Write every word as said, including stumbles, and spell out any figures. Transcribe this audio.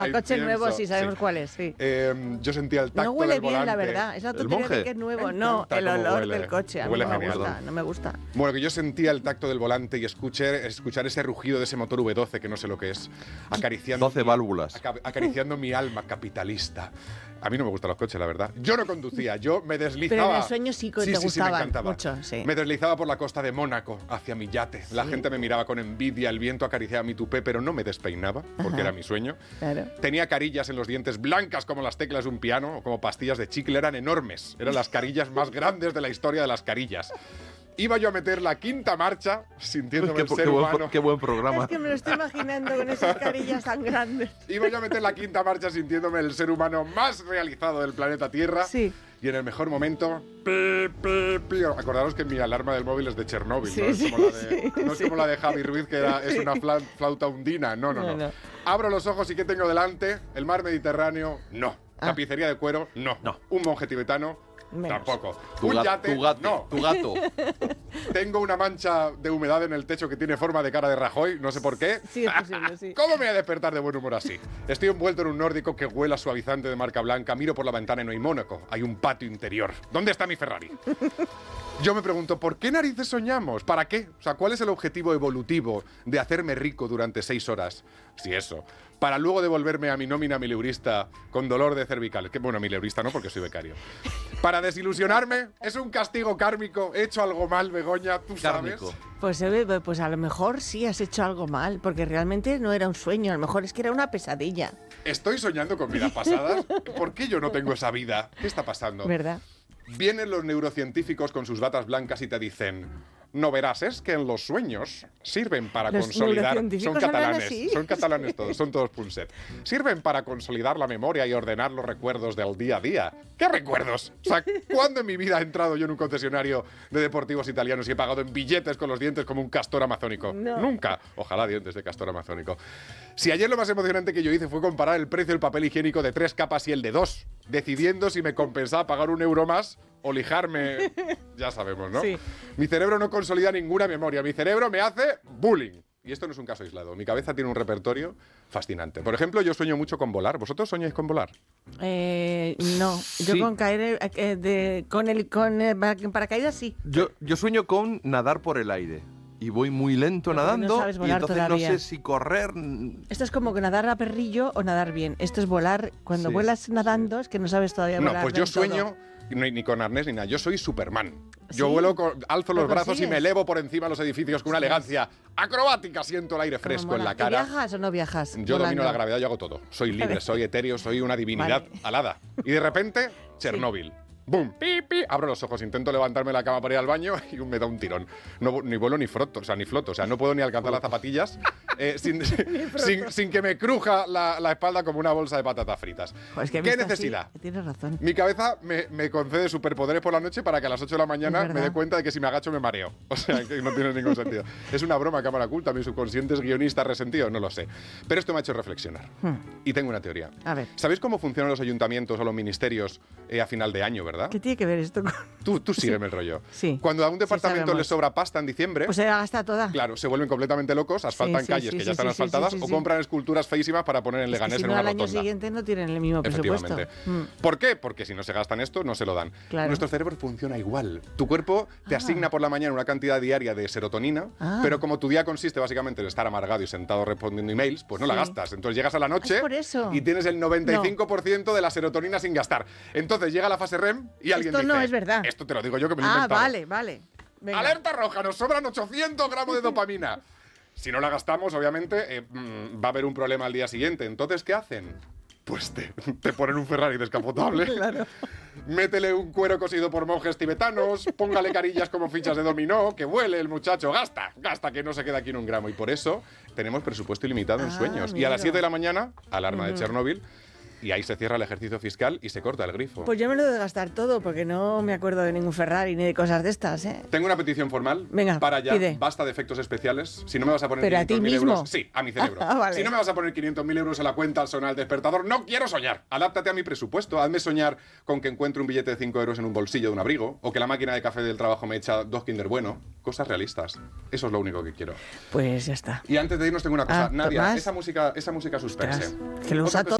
A coche nuevo, sí, sabemos sí. cuál es, sí. Eh, yo sentía el tacto No huele del bien, volante. la verdad. Es la tontería de que es nuevo. No, el olor huele. del coche. A mí huele no me genial. gusta, no me gusta. Bueno, que yo sentía el tacto del volante y escuché, escuchar ese rugido de ese motor V doce, que no sé lo que es, acariciando... doce válvulas. Acariciando mi alma capitalista. A mí no me gustan los coches, la verdad. Yo no conducía, yo me deslizaba... Pero en el sueño sí que sí, te sí, gustaba sí, me encantaba. mucho, sí. Me deslizaba por la costa de Mónaco hacia mi yate. La sí. gente me miraba con envidia, el viento acariciaba mi tupé, pero no me despeinaba, porque Ajá. era mi sueño. Claro. Tenía carillas en los dientes blancas como las teclas de un piano, o como pastillas de chicle, eran enormes. Eran las carillas más grandes de la historia de las carillas. Iba yo a meter la quinta marcha sintiéndome qué, el ser qué humano. Buen, qué buen programa. Es que me lo estoy imaginando con esas carillas tan grandes. Iba yo a meter la quinta marcha sintiéndome el ser humano más realizado del planeta Tierra. Sí. Y en el mejor momento, pi, pi, pi. Acordaros que mi alarma del móvil es de Chernóbil, sí, ¿no? Es, sí, como, la de, sí, no es sí. como la de Javi Ruiz, que era, es una fla, flauta hundina. No, no, no, no. Abro los ojos y ¿qué tengo delante? El mar Mediterráneo, no. Ah. Tapicería de cuero, no. no. Un monje tibetano, menos. Tampoco. Tu un gato, yate, tu gato, no. Tu gato. Tengo una mancha de humedad en el techo que tiene forma de cara de Rajoy, no sé por qué. Sí, es posible, sí. ¿Cómo me voy a despertar de buen humor así? Estoy envuelto en un nórdico que huele a suavizante de marca blanca, miro por la ventana y no hay Mónaco, hay un patio interior. ¿Dónde está mi Ferrari? Yo me pregunto, ¿por qué narices soñamos? ¿Para qué? O sea, ¿cuál es el objetivo evolutivo de hacerme rico durante seis horas? Si eso. Para luego devolverme a mi nómina mileurista con dolor de cervical. Que bueno, mileurista no, porque soy becario. Para desilusionarme, es un castigo kármico. He hecho algo mal, Begoña, tú Kármico. sabes. Pues, pues a lo mejor sí has hecho algo mal, porque realmente no era un sueño, a lo mejor es que era una pesadilla. Estoy soñando con vidas pasadas. ¿Por qué yo no tengo esa vida? ¿Qué está pasando? ¿Verdad? Vienen los neurocientíficos con sus batas blancas y te dicen... No verás, es que en los sueños sirven para los consolidar... Son catalanes, así. son catalanes todos, son todos punset. Sirven para consolidar la memoria y ordenar los recuerdos del día a día. ¿Qué recuerdos? O sea, ¿cuándo en mi vida he entrado yo en un concesionario de deportivos italianos y he pagado en billetes con los dientes como un castor amazónico? No. Nunca. Ojalá dientes de castor amazónico. Si ayer lo más emocionante que yo hice fue comparar el precio del papel higiénico de tres capas y el de dos, decidiendo si me compensaba pagar un euro más o lijarme, ya sabemos, ¿no? Sí. Mi cerebro no consolida ninguna memoria. Mi cerebro me hace bullying. Y esto no es un caso aislado. Mi cabeza tiene un repertorio fascinante. Por ejemplo, yo sueño mucho con volar. ¿Vosotros soñáis con volar? Eh, no, yo sí. con caer eh, de, con el con el paracaídas sí. Yo, yo sueño con nadar por el aire. Y voy muy lento Pero nadando no sabes volar y entonces todavía. no sé si correr... Esto es como que nadar a perrillo o nadar bien. Esto es volar. Cuando Sí, vuelas nadando es que no sabes todavía No, volar. pues yo del todo. sueño, ni, ni con arnés ni nada, yo soy Superman. Yo ¿Sí? vuelo, con, alzo los ¿Lo brazos y consigues? me elevo por encima de los edificios con una elegancia acrobática. Siento el aire Cómo fresco mola. en la ¿Y cara. viajas o no viajas? Yo volando? domino la gravedad, yo hago todo. Soy libre, soy etéreo, soy una divinidad Vale. alada. Y de repente, Chernóbil. ¡Bum! ¡Pi, pi! Abro los ojos, intento levantarme de la cama para ir al baño y me da un tirón. No, ni vuelo ni froto, o sea, ni floto. O sea, no puedo ni alcanzar las zapatillas eh, sin, sin, sin que me cruja la, la espalda como una bolsa de patatas fritas. Jo, es que ¿Qué visto necesidad? así, tienes razón. Mi cabeza me, me concede superpoderes por la noche para que a las ocho de la mañana Es me dé verdad. cuenta de que si me agacho me mareo. O sea, que no tiene ningún sentido. Es una broma, cámara oculta. Mi subconsciente es guionista resentido, no lo sé. Pero esto me ha hecho reflexionar. Hmm. Y tengo una teoría. A ver. ¿Sabéis cómo funcionan los ayuntamientos o los ministerios eh, a final de año, verdad? ¿Qué tiene que ver esto con...? Tú, tú sígueme el rollo. Sí. Cuando a un Sí, departamento sabemos. le sobra pasta en diciembre... Pues se la gasta toda. Claro, se vuelven completamente locos, asfaltan Sí, sí, calles sí, que sí, ya están sí, sí, asfaltadas sí, sí, o sí. compran esculturas feísimas para poner en Es Leganés que si en no, una al año rotonda. siguiente no tienen el mismo presupuesto. Efectivamente. Mm. ¿Por qué? Porque si no se gastan esto, no se lo dan. Claro. Nuestro cerebro funciona igual. Tu cuerpo te Ah. asigna por la mañana una cantidad diaria de serotonina, Ah. pero como tu día consiste básicamente en estar amargado y sentado respondiendo emails, pues no la Sí. gastas. Entonces llegas a la noche Es por eso. y tienes el noventa y cinco por ciento de la serotonina sin gastar. Entonces llega la fase R E M y alguien Esto dice... no es verdad. Esto te lo digo yo que me lo he Ah, inventado. vale, vale. Venga. ¡Alerta roja! Nos sobran ochocientos gramos de dopamina. Si no la gastamos, obviamente, eh, mm, va a haber un problema al día siguiente. Entonces, ¿qué hacen? Pues te, te ponen un Ferrari descapotable. Claro. Métele un cuero cosido por monjes tibetanos, póngale carillas como fichas de dominó, que vuele el muchacho, gasta, gasta, que no se queda aquí en un gramo. Y por eso tenemos presupuesto ilimitado en Ah, sueños. Y a mira. las siete de la mañana, alarma de Chernóbil, Y ahí se cierra el ejercicio fiscal y se corta el grifo. Pues yo me lo he de gastar todo, porque no me acuerdo de ningún Ferrari ni de cosas de estas, ¿eh? Tengo una petición formal. Venga, para ya. pide. Basta de efectos especiales. Si no me vas a poner ¿Pero a ti quinientos mil mismo? euros... Sí, a mi cerebro. Ah, vale. Si no me vas a poner quinientos mil euros en la cuenta al sonar el despertador, no quiero soñar. Adáptate a mi presupuesto. Hazme soñar con que encuentro un billete de cinco euros en un bolsillo de un abrigo, o que la máquina de café del trabajo me echa dos Kinder Bueno. Cosas realistas. Eso es lo único que quiero. Pues ya está. Y antes de irnos tengo una cosa. Ah, Nadia, ¿más? esa música, esa música suspense. Ostras, que lo Otra usa cosa todo.